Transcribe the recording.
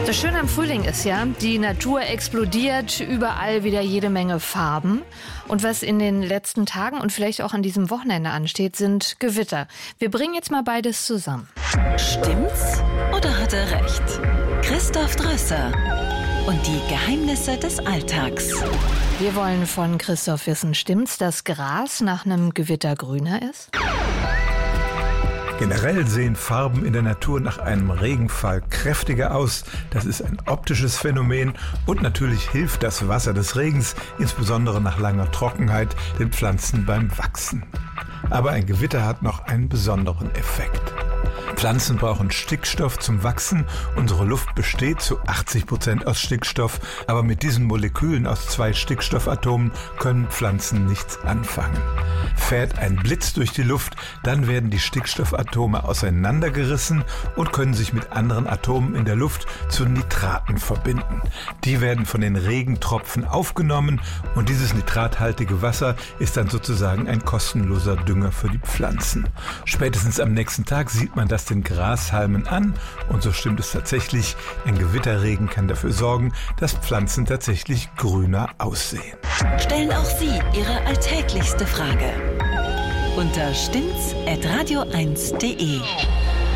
Das Schöne am Frühling ist ja, die Natur explodiert, überall wieder jede Menge Farben. Und was in den letzten Tagen und vielleicht auch an diesem Wochenende ansteht, sind Gewitter. Wir bringen jetzt mal beides zusammen. Stimmt's oder hat er recht? Christoph Drösser und die Geheimnisse des Alltags. Wir wollen von Christoph wissen, stimmt's, dass Gras nach einem Gewitter grüner ist? Generell sehen Farben in der Natur nach einem Regenfall kräftiger aus. Das ist ein optisches Phänomen und natürlich hilft das Wasser des Regens, insbesondere nach langer Trockenheit, den Pflanzen beim Wachsen. Aber ein Gewitter hat noch einen besonderen Effekt. Pflanzen brauchen Stickstoff zum Wachsen. Unsere Luft besteht zu 80% aus Stickstoff, aber mit diesen Molekülen aus 2 Stickstoffatomen können Pflanzen nichts anfangen. Fährt ein Blitz durch die Luft, dann werden die Stickstoffatome auseinandergerissen und können sich mit anderen Atomen in der Luft zu Nitraten verbinden. Die werden von den Regentropfen aufgenommen und dieses nitrathaltige Wasser ist dann sozusagen ein kostenloser Dünger für die Pflanzen. Spätestens am nächsten Tag sieht man das den Grashalmen an und so stimmt es tatsächlich, ein Gewitterregen kann dafür sorgen, dass Pflanzen tatsächlich grüner aussehen. Stellen auch Sie Ihre alltäglichste Frage unter stimmt's@radio1.de.